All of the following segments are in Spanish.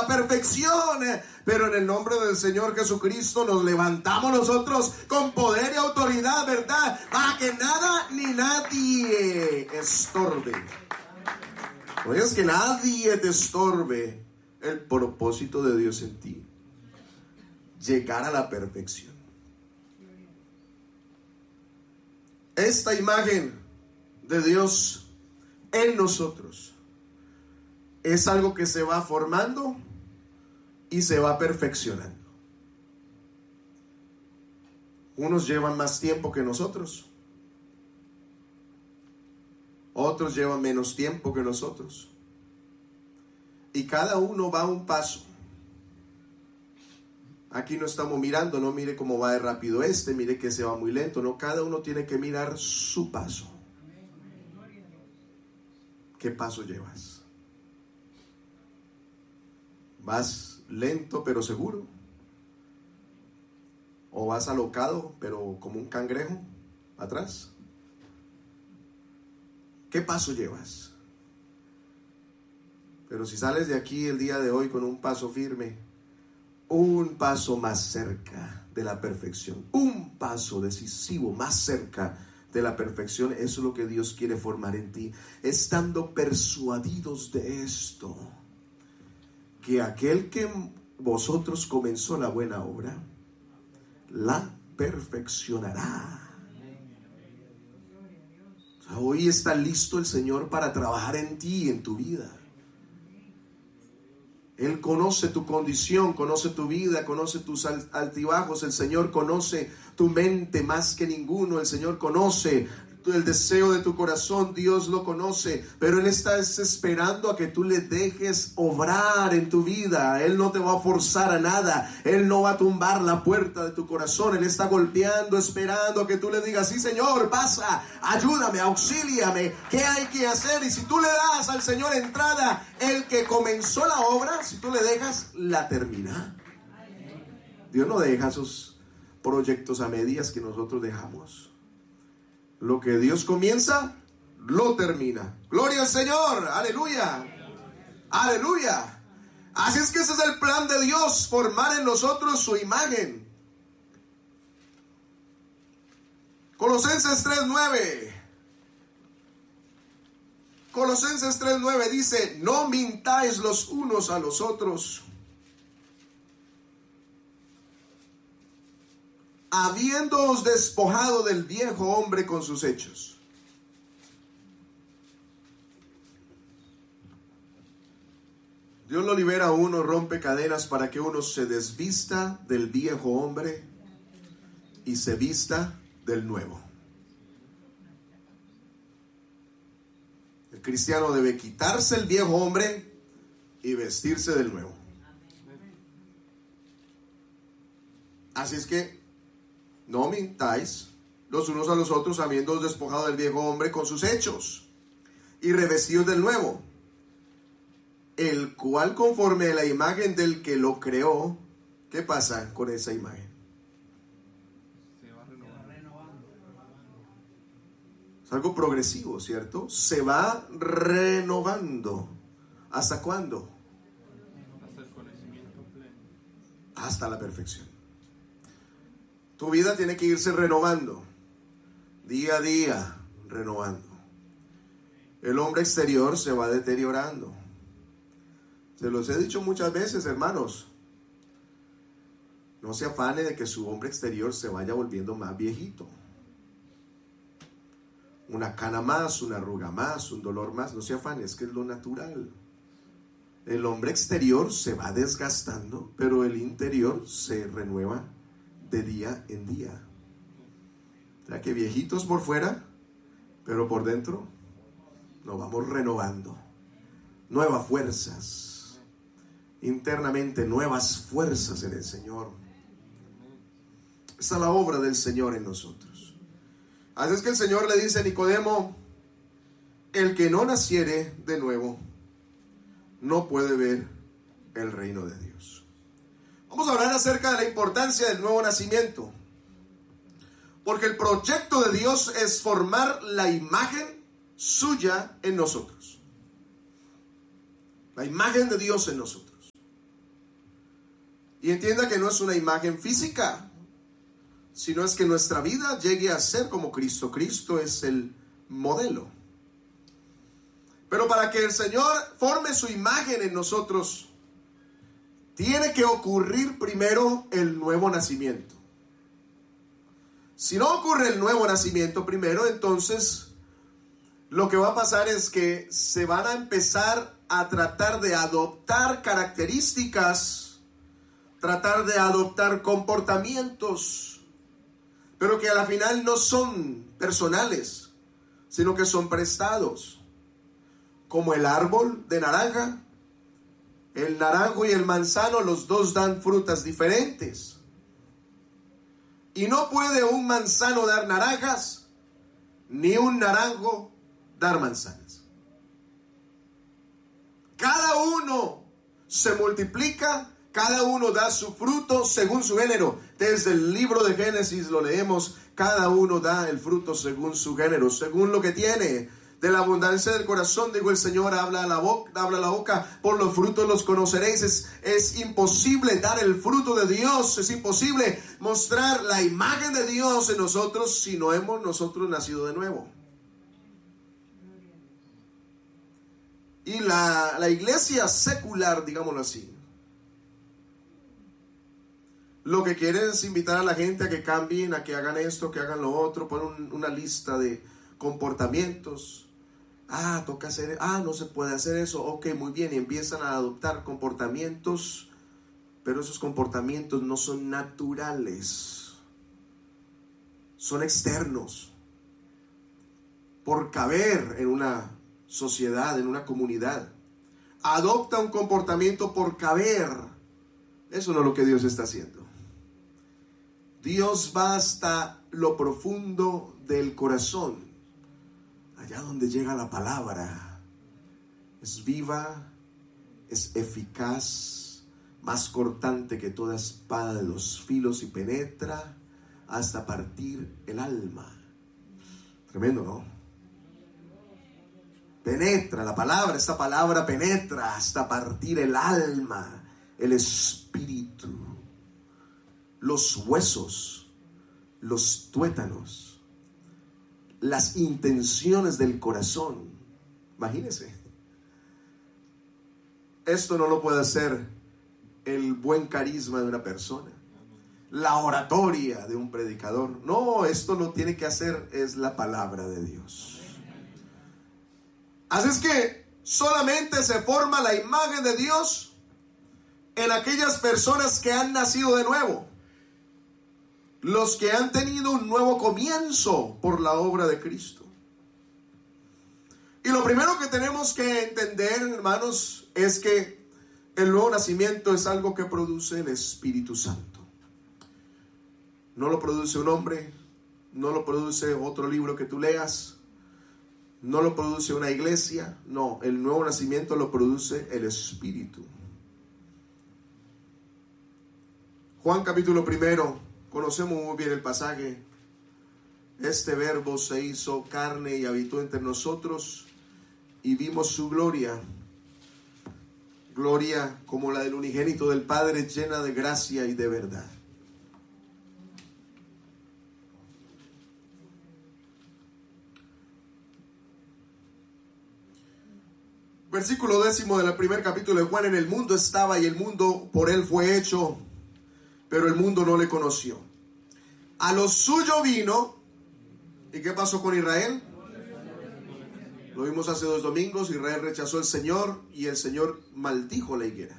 la perfección. Pero en el nombre del Señor Jesucristo nos levantamos nosotros con poder y autoridad, ¿verdad? Para que nada ni nadie estorbe. No es que nadie te estorbe el propósito de Dios en ti. Llegar a la perfección. Esta imagen de Dios en nosotros es algo que se va formando y se va perfeccionando. Unos llevan más tiempo que nosotros. Otros llevan menos tiempo que nosotros. Y cada uno va un paso. Aquí no estamos mirando, no mire cómo va de rápido mire que se va muy lento. No, cada uno tiene que mirar su paso. ¿Qué paso llevas? ¿Vas lento pero seguro? ¿O vas alocado pero como un cangrejo atrás? ¿Qué paso llevas? Pero si sales de aquí el día de hoy con un paso firme, un paso más cerca de la perfección, un paso decisivo más cerca de la perfección, eso es lo que Dios quiere formar en ti, estando persuadidos de esto, que aquel que vosotros comenzó la buena obra, la perfeccionará. Hoy está listo el Señor para trabajar en ti y en tu vida. Él conoce tu condición, conoce tu vida, conoce tus altibajos. El Señor conoce tu mente más que ninguno. El Señor conoce el deseo de tu corazón, Dios lo conoce, pero Él está esperando a que tú le dejes obrar en tu vida. Él no te va a forzar a nada, Él no va a tumbar la puerta de tu corazón. Él está golpeando, esperando a que tú le digas: sí, Señor, pasa, ayúdame, auxíliame, ¿qué hay que hacer? Y si tú le das al Señor entrada, el que comenzó la obra, si tú le dejas, la termina. Dios no deja esos proyectos a medias que nosotros dejamos. Lo que Dios comienza, lo termina. Gloria al Señor, aleluya, aleluya. Así es que ese es el plan de Dios, formar en nosotros su imagen. Colosenses 3:9. Colosenses 3:9 dice: no mintáis los unos a los otros, habiéndoos despojado del viejo hombre con sus hechos. Dios lo libera a uno, rompe cadenas para que uno se desvista del viejo hombre y se vista del nuevo. El cristiano debe quitarse el viejo hombre y vestirse del nuevo. Así es que no mintáis los unos a los otros, habiéndoos despojado del viejo hombre con sus hechos y revestidos del nuevo, el cual conforme a la imagen del que lo creó. ¿Qué pasa con esa imagen? Se va renovando. Es algo progresivo, ¿cierto? Se va renovando. ¿Hasta cuándo? Hasta el conocimiento pleno. Hasta la perfección. Tu vida tiene que irse renovando, día a día, renovando. El hombre exterior se va deteriorando. Se los he dicho muchas veces, hermanos. No se afane de que su hombre exterior se vaya volviendo más viejito. Una cana más, una arruga más, un dolor más. No se afane, es que es lo natural. El hombre exterior se va desgastando, pero el interior se renueva de día en día. O sea que viejitos por fuera, pero por dentro nos vamos renovando. Nuevas fuerzas. Internamente nuevas fuerzas en el Señor. Esta es la obra del Señor en nosotros. Así es que el Señor le dice a Nicodemo: el que no naciere de nuevo no puede ver el reino de Dios. Vamos a hablar acerca de la importancia del nuevo nacimiento, porque el proyecto de Dios es formar la imagen suya en nosotros. La imagen de Dios en nosotros. Y entienda que no es una imagen física, sino es que nuestra vida llegue a ser como Cristo. Cristo es el modelo. Pero para que el Señor forme su imagen en nosotros, tiene que ocurrir primero el nuevo nacimiento. Si no ocurre el nuevo nacimiento primero, entonces lo que va a pasar es que se van a empezar a tratar de adoptar características, tratar de adoptar comportamientos, pero que a la final no son personales, sino que son prestados. Como el árbol de naranja, el naranjo y el manzano, los dos dan frutas diferentes. Y no puede un manzano dar naranjas, ni un naranjo dar manzanas. Cada uno se multiplica, cada uno da su fruto según su género. Desde el libro de Génesis lo leemos, cada uno da el fruto según su género, según lo que tiene. De la abundancia del corazón, digo el Señor, habla la boca, por los frutos los conoceréis. Es imposible dar el fruto de Dios, es imposible mostrar la imagen de Dios en nosotros si no hemos nosotros nacido de nuevo. Y la iglesia secular, digámoslo así, lo que quiere es invitar a la gente a que cambien, a que hagan esto, que hagan lo otro, ponen una lista de comportamientos. Toca hacer, no se puede hacer eso, ok, muy bien, y empiezan a adoptar comportamientos, pero esos comportamientos no son naturales, son externos, por caber en una sociedad, en una comunidad. Adopta un comportamiento por caber. Eso no es lo que Dios está haciendo. Dios va hasta lo profundo del corazón, allá donde llega la palabra. Es viva, es eficaz, más cortante que toda espada de dos filos y penetra hasta partir el alma. Tremendo, ¿no? Penetra, la palabra, esta palabra penetra hasta partir el alma, el espíritu, los huesos, los tuétanos, las intenciones del corazón. Imagínense. Esto no lo puede hacer el buen carisma de una persona, la oratoria de un predicador. No, esto lo tiene que hacer es la palabra de Dios. Así es que solamente se forma la imagen de Dios en aquellas personas que han nacido de nuevo, los que han tenido un nuevo comienzo por la obra de Cristo. Y lo primero que tenemos que entender, hermanos, es que el nuevo nacimiento es algo que produce el Espíritu Santo. No lo produce un hombre, no lo produce otro libro que tú leas, no lo produce una iglesia. No, el nuevo nacimiento lo produce el Espíritu. Juan capítulo 1. Conocemos muy bien el pasaje. Este verbo se hizo carne y habitó entre nosotros y vimos su gloria. Gloria como la del unigénito del Padre, llena de gracia y de verdad. Versículo 10 del primer capítulo de Juan. En el mundo estaba y el mundo por él fue hecho, pero el mundo no le conoció. A lo suyo vino. ¿Y qué pasó con Israel? Lo vimos hace 2 domingos. Israel rechazó al Señor y el Señor maldijo la higuera.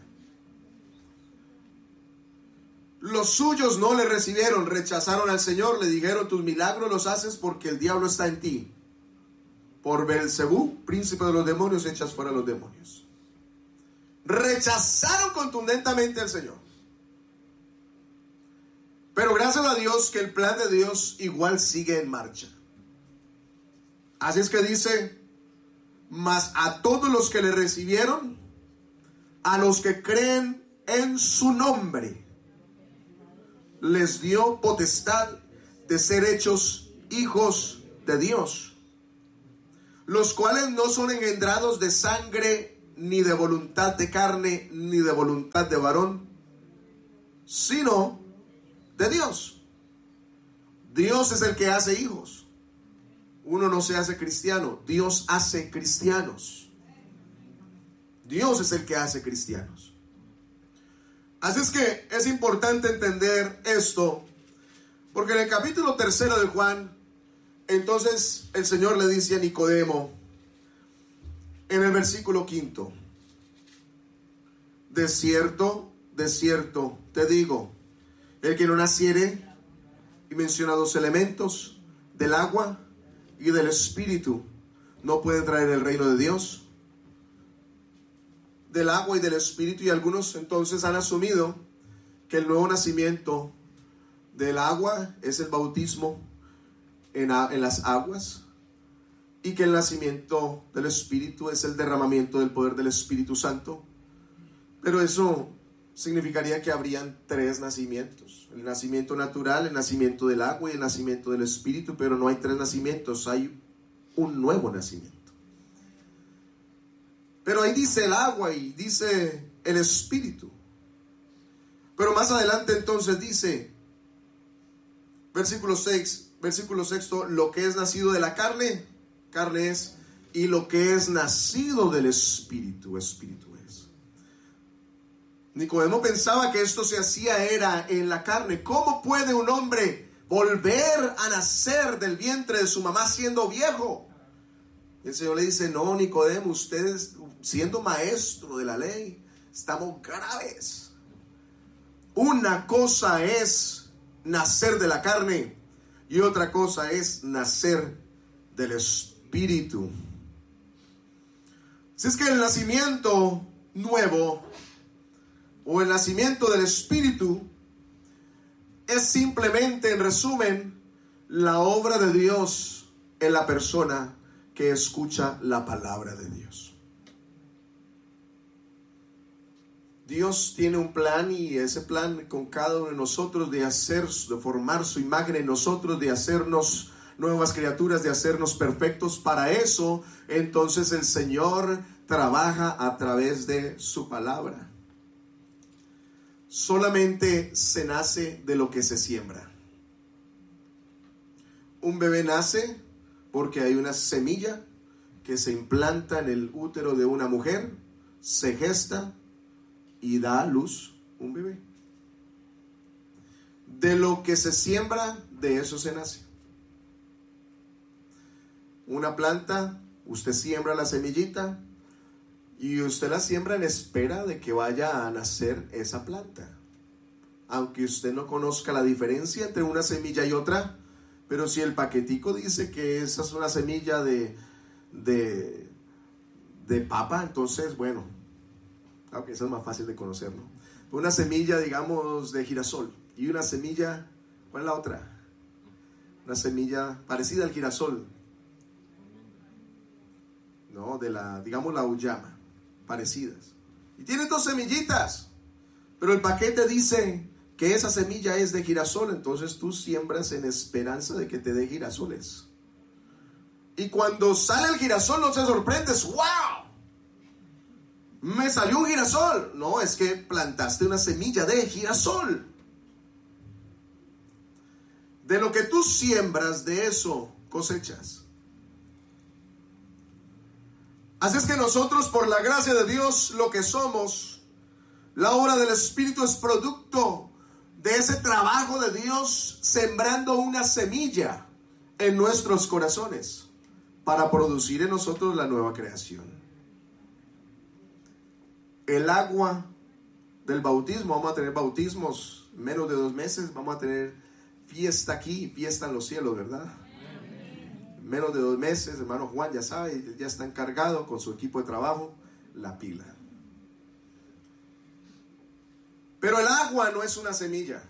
Los suyos no le recibieron, rechazaron al Señor, le dijeron: tus milagros los haces porque el diablo está en ti. Por Beelzebú, príncipe de los demonios, echas fuera a los demonios. Rechazaron contundentemente al Señor. Pero gracias a Dios que el plan de Dios igual sigue en marcha. Así es que dice: mas a todos los que le recibieron, a los que creen en su nombre, les dio potestad de ser hechos hijos de Dios, los cuales no son engendrados de sangre, ni de voluntad de carne, ni de voluntad de varón, sino de Dios. Dios es el que hace hijos. Uno no se hace cristiano, Dios hace cristianos. Dios es el que hace cristianos. Así es que es importante entender esto, porque en el capítulo 3 de Juan, entonces el Señor le dice a Nicodemo, en el versículo 5, de cierto, te digo, el que no naciere, y menciona dos elementos, del agua y del espíritu, no puede entrar en el reino de Dios. Del agua y del espíritu, y algunos entonces han asumido que el nuevo nacimiento del agua es el bautismo en las aguas, y que el nacimiento del espíritu es el derramamiento del poder del Espíritu Santo. Pero eso significaría que habrían tres nacimientos: el nacimiento natural, el nacimiento del agua y el nacimiento del espíritu. Pero no hay tres nacimientos, hay un nuevo nacimiento. Pero ahí dice el agua y dice el espíritu. Pero más adelante entonces dice, versículo 6, lo que es nacido de la carne, carne es, y lo que es nacido del espíritu, espíritu es. Nicodemo pensaba que esto se hacía era en la carne. ¿Cómo puede un hombre volver a nacer del vientre de su mamá siendo viejo? El Señor le dice, no, Nicodemo, ustedes siendo maestro de la ley, estamos graves. Una cosa es nacer de la carne y otra cosa es nacer del espíritu. Si es que el nacimiento nuevo o el nacimiento del espíritu es simplemente, en resumen, la obra de Dios en la persona que escucha la palabra de Dios. Dios tiene un plan, y ese plan con cada uno de nosotros de formar su imagen en nosotros, de hacernos nuevas criaturas, de hacernos perfectos. Para eso, entonces el Señor trabaja a través de su palabra. Solamente se nace de lo que se siembra. Un bebé nace porque hay una semilla que se implanta en el útero de una mujer, se gesta y da a luz un bebé. De lo que se siembra, de eso se nace. Una planta, usted siembra la semillita y usted la siembra en espera de que vaya a nacer esa planta. Aunque usted no conozca la diferencia entre una semilla y otra, pero si el paquetico dice que esa es una semilla de papa, entonces, bueno, aunque eso es más fácil de conocer, ¿no? Una semilla, digamos, de girasol, y una semilla, ¿cuál es la otra? Una semilla parecida al girasol, no, digamos la uyama, parecidas. Y tiene dos semillitas, pero el paquete dice que esa semilla es de girasol, entonces tú siembras en esperanza de que te dé girasoles. Y cuando sale el girasol no te sorprendes, ¡wow! Me salió un girasol. No, es que plantaste una semilla de girasol. De lo que tú siembras, de eso cosechas. Así es que nosotros, por la gracia de Dios, lo que somos, la obra del Espíritu es producto de ese trabajo de Dios sembrando una semilla en nuestros corazones para producir en nosotros la nueva creación. El agua del bautismo, vamos a tener bautismos en menos de 2 meses, vamos a tener fiesta aquí, fiesta en los cielos, ¿verdad? En menos de 2 meses, hermano Juan ya sabe, ya está encargado con su equipo de trabajo, la pila. Pero el agua no es una semilla.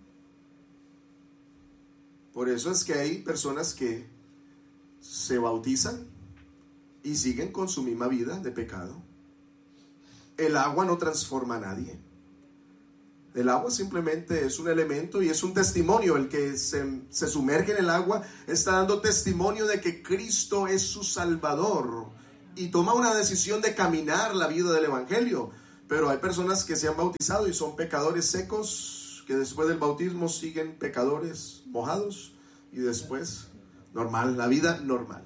Por eso es que hay personas que se bautizan y siguen con su misma vida de pecado. El agua no transforma a nadie. El agua simplemente es un elemento y es un testimonio. El que se sumerge en el agua está dando testimonio de que Cristo es su Salvador y toma una decisión de caminar la vida del Evangelio. Pero hay personas que se han bautizado y son pecadores secos que después del bautismo siguen pecadores mojados y después normal, la vida normal.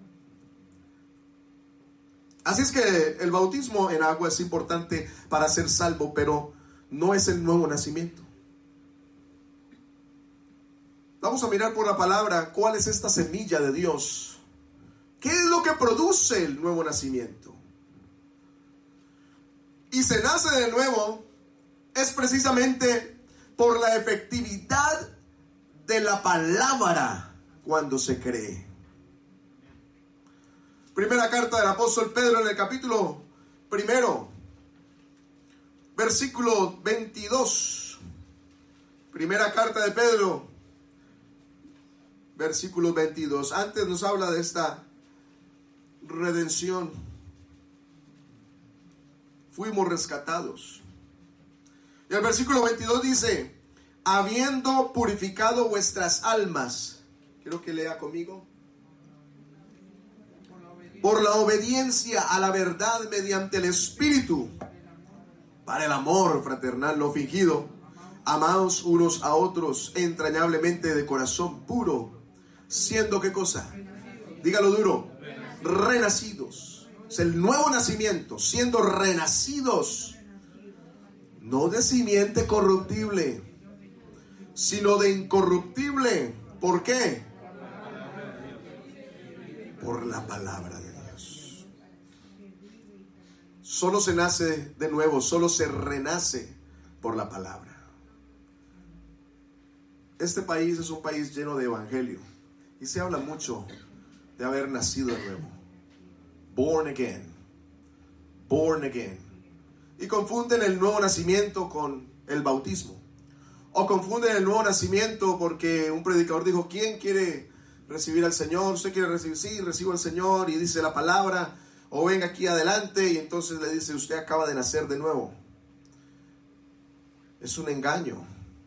Así es que el bautismo en agua es importante para ser salvo, pero no es el nuevo nacimiento. Vamos a mirar por la palabra cuál es esta semilla de Dios. ¿Qué es lo que produce el nuevo nacimiento? Y se nace de nuevo es precisamente por la efectividad de la palabra cuando se cree. Primera carta del apóstol Pedro en el capítulo 1, versículo 22. Primera carta de Pedro, versículo 22. Antes nos habla de esta redención. Fuimos rescatados. Y el versículo 22 dice: habiendo purificado vuestras almas. Quiero que lea conmigo. Por la obediencia a la verdad mediante el Espíritu, para el amor fraternal no fingido, amaos unos a otros entrañablemente de corazón puro, siendo ¿qué cosa? Dígalo duro. Renacidos. Es el nuevo nacimiento, siendo renacidos. No de simiente corruptible, sino de incorruptible. ¿Por qué? Por la palabra de Dios. Solo se nace de nuevo, solo se renace por la palabra. Este país es un país lleno de evangelio y se habla mucho de haber nacido de nuevo. Born again. Born again. Y confunden el nuevo nacimiento con el bautismo. O confunden el nuevo nacimiento porque un predicador dijo: ¿quién quiere recibir al Señor? ¿Usted quiere recibir? Sí, recibo al Señor, y dice la palabra, o venga aquí adelante, y entonces le dice: usted acaba de nacer de nuevo. Es un engaño.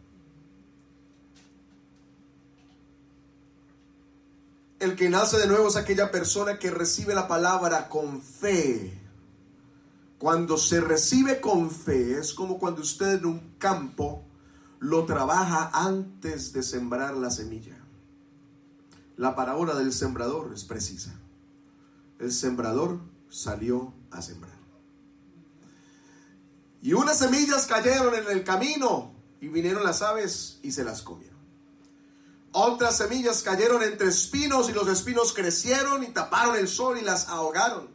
El que nace de nuevo es aquella persona que recibe la palabra con fe. Cuando se recibe con fe, es como cuando usted en un campo lo trabaja antes de sembrar la semilla. La parábola del sembrador es precisa. El sembrador salió a sembrar. Y unas semillas cayeron en el camino y vinieron las aves y se las comieron. Otras semillas cayeron entre espinos y los espinos crecieron y taparon el sol y las ahogaron.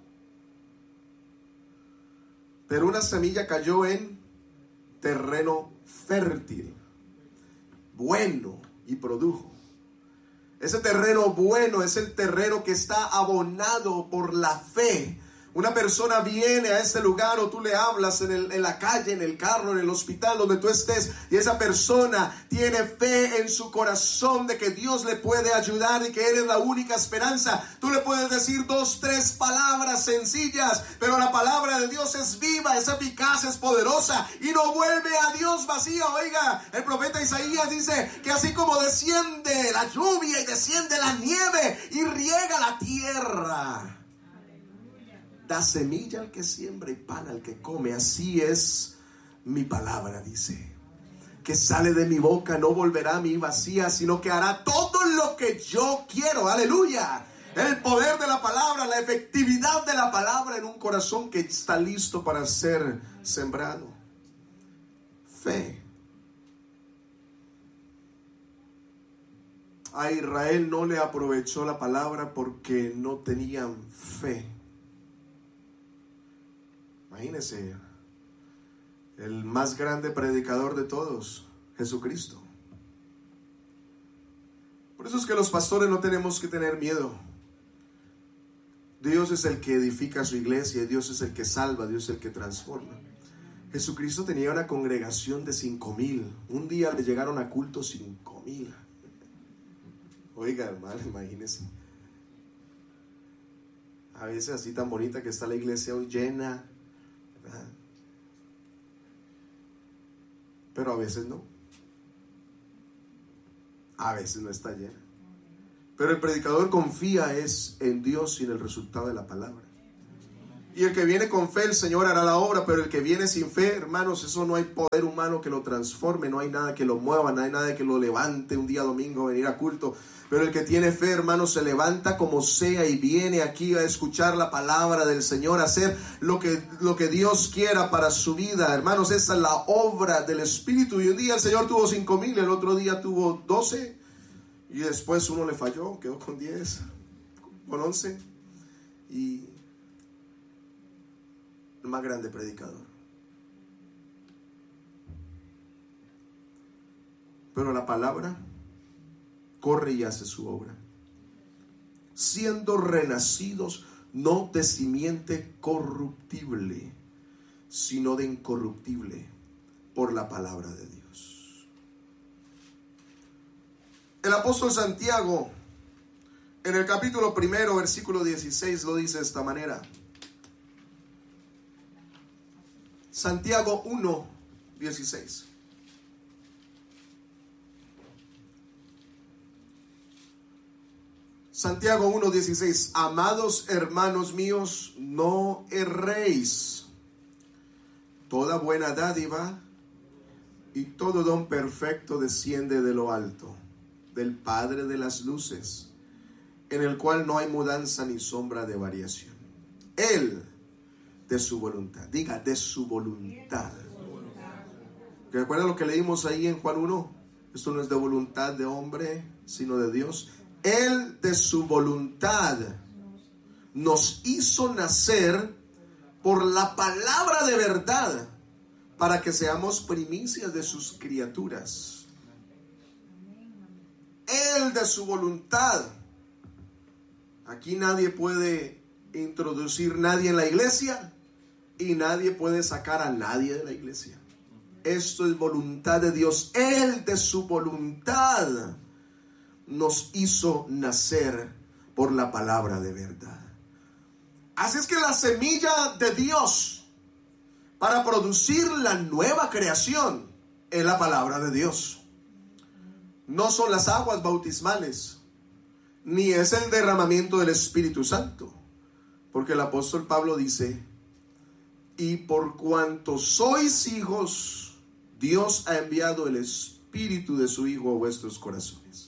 Pero una semilla cayó en terreno fértil, bueno, y produjo. Ese terreno bueno es el terreno que está abonado por la fe. Una persona viene a ese lugar, o tú le hablas en la calle, en el carro, en el hospital, donde tú estés, y esa persona tiene fe en su corazón de que Dios le puede ayudar y que Él es la única esperanza. Tú le puedes decir 2, 3 palabras sencillas, pero la palabra de Dios es viva, es eficaz, es poderosa y no vuelve a Dios vacía. Oiga, el profeta Isaías dice que así como desciende la lluvia y desciende la nieve y riega la tierra, da semilla al que siembra y pan al que come, así es mi palabra, dice, que sale de mi boca, no volverá a mí vacía, sino que hará todo lo que yo quiero. Aleluya. El poder de la palabra, la efectividad de la palabra en un corazón que está listo para ser sembrado. Fe. A Israel no le aprovechó la palabra porque no tenían fe. Imagínense, el más grande predicador de todos, Jesucristo. Por eso es que los pastores no tenemos que tener miedo. Dios es el que edifica su iglesia, Dios es el que salva, Dios es el que transforma. Jesucristo tenía una congregación de 5,000. Un día le llegaron a culto 5,000. Oiga, hermano, imagínense. A veces así tan bonita que está la iglesia hoy, llena, ¿verdad? Pero a veces no. A veces no está llena. Pero el predicador confía es en Dios y en el resultado de la palabra. Y el que viene con fe, el Señor hará la obra, pero el que viene sin fe, hermanos, eso no hay poder humano que lo transforme, no hay nada que lo mueva, no hay nada que lo levante un día domingo a venir a culto. Pero el que tiene fe, hermanos, se levanta como sea y viene aquí a escuchar la palabra del Señor, a hacer lo que Dios quiera para su vida. Hermanos, esa es la obra del Espíritu. Y un día el Señor tuvo 5,000, el otro día tuvo 12, y después uno le falló, quedó con 10, con 11, y el más grande predicador. Pero la palabra corre y hace su obra, siendo renacidos no de simiente corruptible, sino de incorruptible, por la palabra de Dios. El apóstol Santiago, en el capítulo 1, versículo 16, lo dice de esta manera. Santiago 1, 16. Santiago 1, 16. Amados hermanos míos, no erréis. Toda buena dádiva y todo don perfecto desciende de lo alto, del Padre de las luces, en el cual no hay mudanza ni sombra de variación. Él, de su voluntad, diga, de su voluntad. ¿Recuerda lo que leímos ahí en Juan 1? Esto no es de voluntad de hombre, sino de Dios. Él, de su voluntad, nos hizo nacer por la palabra de verdad, para que seamos primicias de sus criaturas. Él, de su voluntad. Aquí nadie puede introducir nadie en la iglesia y nadie puede sacar a nadie de la iglesia. Esto es voluntad de Dios. Él, de su voluntad, nos hizo nacer por la palabra de verdad. Así es que la semilla de Dios para producir la nueva creación es la palabra de Dios. No son las aguas bautismales, ni es el derramamiento del Espíritu Santo, porque el apóstol Pablo dice: y por cuanto sois hijos, Dios ha enviado el Espíritu de su Hijo a vuestros corazones.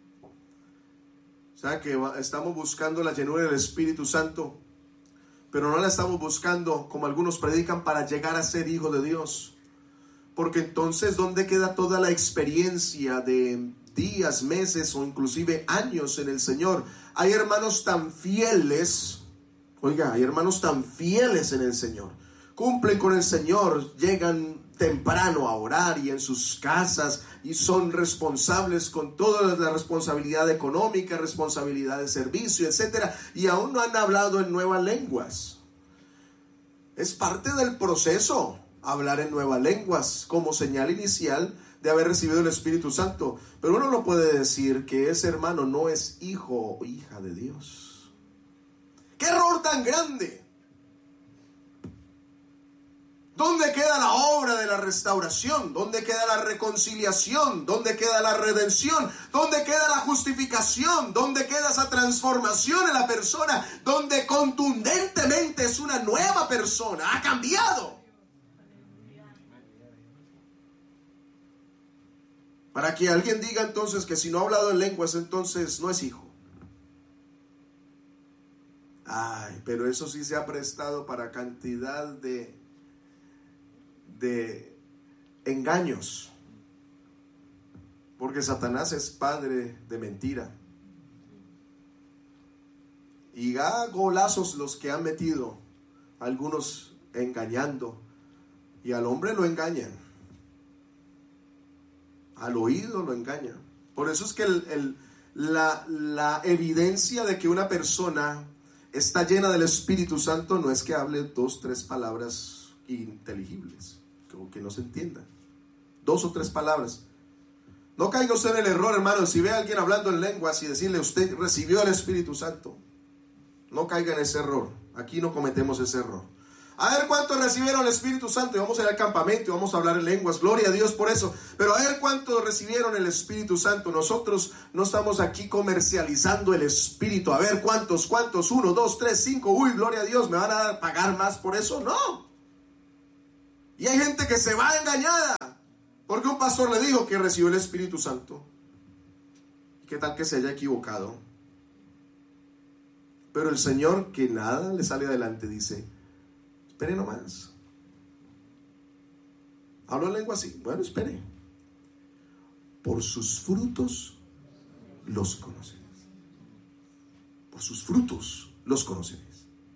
O sea que estamos buscando la llenura del Espíritu Santo, pero no la estamos buscando, como algunos predican, para llegar a ser hijo de Dios. Porque entonces, ¿dónde queda toda la experiencia de días, meses o inclusive años en el Señor? Hay hermanos tan fieles, hay hermanos tan fieles en el Señor. Cumplen con el Señor, llegan temprano a orar y en sus casas, y son responsables con toda la responsabilidad económica, responsabilidad de servicio, etcétera, y aún no han hablado en nuevas lenguas. Es parte del proceso hablar en nuevas lenguas como señal inicial de haber recibido el Espíritu Santo, pero uno no puede decir que ese hermano no es hijo o hija de Dios. ¡Qué error tan grande! ¿Dónde queda la obra de la restauración? ¿Dónde queda la reconciliación? ¿Dónde queda la redención? ¿Dónde queda la justificación? ¿Dónde queda esa transformación en la persona? Donde contundentemente es una nueva persona, ha cambiado. Para que alguien diga entonces que si no ha hablado en lenguas, entonces no es hijo. Ay, pero eso sí se ha prestado para cantidad de engaños, porque Satanás es padre de mentira, y golazos los que han metido algunos engañando, y al hombre lo engañan, al oído lo engañan. Por eso es que la evidencia de que una persona está llena del Espíritu Santo no es que hable 2, 3 palabras inteligibles, que no se entiendan, 2 o 3 palabras. No caiga usted en el error, hermano, si ve a alguien hablando en lenguas y decirle: usted recibió el Espíritu Santo. No caiga en ese error. Aquí no cometemos ese error. A ver cuántos recibieron el Espíritu Santo. Y vamos a ir al campamento y vamos a hablar en lenguas. Gloria a Dios por eso. Pero a ver cuántos recibieron el Espíritu Santo. Nosotros no estamos aquí comercializando el Espíritu. A ver cuántos. 1, 2, 3, 5. Uy, gloria a Dios. ¿Me van a pagar más por eso? No. Y hay gente que se va engañada. Porque un pastor le dijo que recibió el Espíritu Santo. ¿Y qué tal que se haya equivocado? Pero el Señor, que nada le sale adelante, dice: espere nomás. Hablo en lengua así. Bueno, espere. Por sus frutos los conoceréis. Por sus frutos los conoceréis.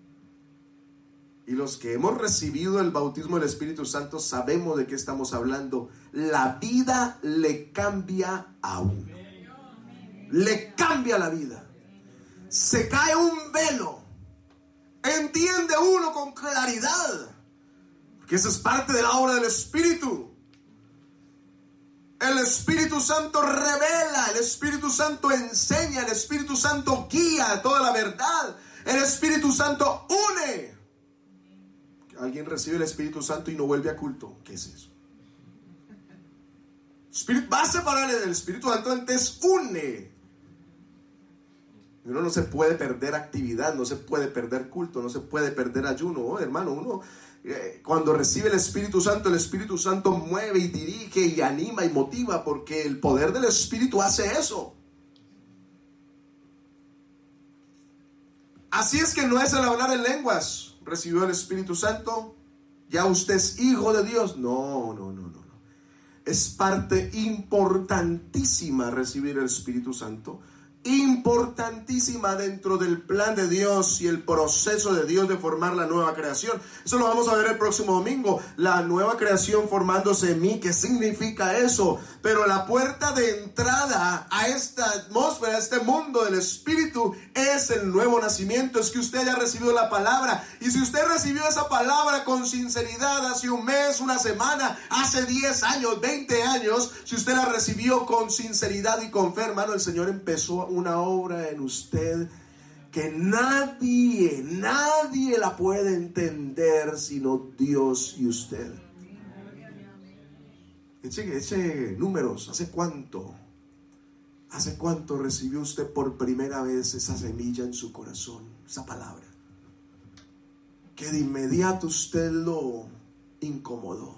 Y los que hemos recibido el bautismo del Espíritu Santo sabemos de qué estamos hablando. La vida le cambia a uno. Le cambia la vida. Se cae un velo. Entiende uno con claridad. Porque eso es parte de la obra del Espíritu. El Espíritu Santo revela, el Espíritu Santo enseña, el Espíritu Santo guía toda la verdad. El Espíritu Santo une. Alguien recibe el Espíritu Santo y no vuelve a culto. ¿Qué es eso? Va a separar el Espíritu Santo, antes une. Uno no se puede perder actividad, no se puede perder culto, no se puede perder ayuno. Oh, hermano, uno cuando recibe el Espíritu Santo mueve y dirige y anima y motiva, porque el poder del Espíritu hace eso. Así es que no es el hablar en lenguas. Recibió el Espíritu Santo, ya usted es hijo de Dios. No. Es parte importantísima recibir el Espíritu Santo. Importantísima dentro del plan de Dios y el proceso de Dios de formar la nueva creación. Eso lo vamos a ver el próximo domingo. La nueva creación formándose en mí. ¿Qué significa eso? Pero la puerta de entrada a esta atmósfera, a este mundo del Espíritu, es el nuevo nacimiento. Es que usted haya recibido la palabra. Y si usted recibió esa palabra con sinceridad hace un mes, una semana, hace 10 años, 20 años, si usted la recibió con sinceridad y con fe, hermano, el Señor empezó una obra en usted que nadie la puede entender sino Dios y usted. Eche números. ¿Hace cuánto recibió usted por primera vez esa semilla en su corazón, esa palabra, que de inmediato usted lo incomodó,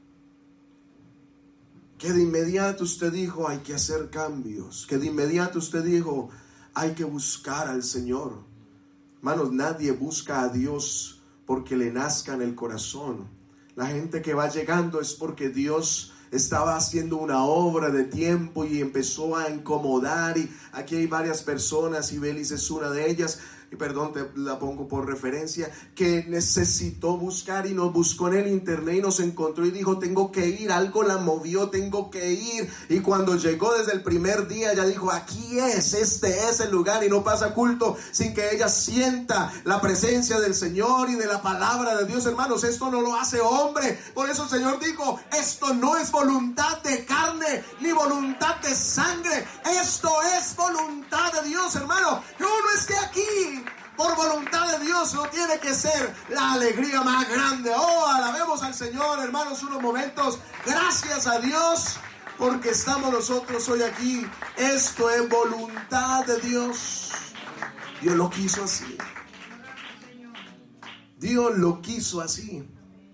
que de inmediato usted dijo: hay que hacer cambios, que de inmediato usted dijo: hay que buscar al Señor? Hermanos, nadie busca a Dios porque le nazca en el corazón. La gente que va llegando es porque Dios estaba haciendo una obra de tiempo y empezó a incomodar. Y aquí hay varias personas, y Belis es una de ellas, y perdón, te la pongo por referencia, que necesitó buscar y nos buscó en el internet y nos encontró y dijo: tengo que ir, algo la movió, tengo que ir. Y cuando llegó desde el primer día, ella dijo: aquí este es el lugar, y no pasa culto sin que ella sienta la presencia del Señor y de la palabra de Dios. Hermanos, esto no lo hace hombre. Por eso el Señor dijo: esto no es voluntad de carne ni voluntad de sangre, esto es voluntad de Dios, hermano. Que uno esté aquí por voluntad de Dios no tiene que ser la alegría más grande. Oh, alabemos al Señor, hermanos, unos momentos. Gracias a Dios porque estamos nosotros hoy aquí. Esto es voluntad de Dios. Dios lo quiso así. Dios lo quiso así.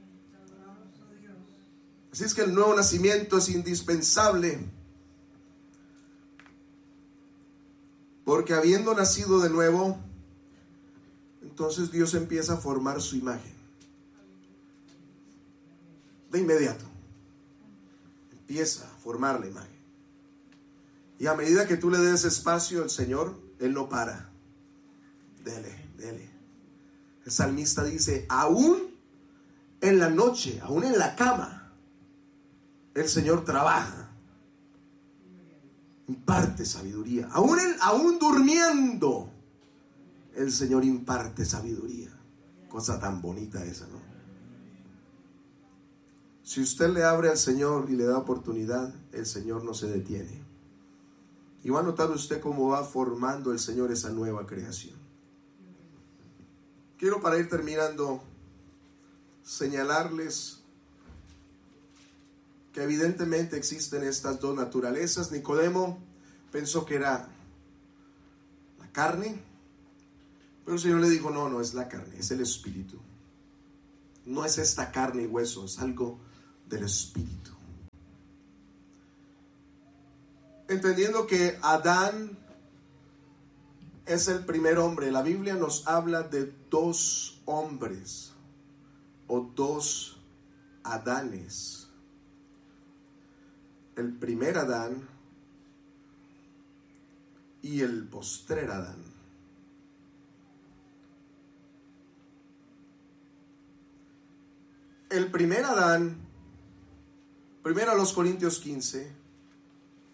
Así es que el nuevo nacimiento es indispensable, porque habiendo nacido de nuevo, entonces Dios empieza a formar su imagen. De inmediato empieza a formar la imagen. Y a medida que tú le des espacio al Señor, Él no para. Dele. El salmista dice: aún en la noche, aún en la cama, el Señor trabaja, imparte sabiduría. Aún durmiendo, el Señor imparte sabiduría. Cosa tan bonita esa, ¿no? Si usted le abre al Señor y le da oportunidad, el Señor no se detiene. Y va a notar usted cómo va formando el Señor esa nueva creación. Quiero, para ir terminando, señalarles que evidentemente existen estas dos naturalezas. Nicodemo pensó que era la carne, pero el Señor le dijo, no, no es la carne, es el espíritu. No es esta carne y hueso, es algo del espíritu. Entendiendo que Adán es el primer hombre, la Biblia nos habla de dos hombres o dos Adanes. El primer Adán y el postrer Adán. El primer Adán, primero a los Corintios 15,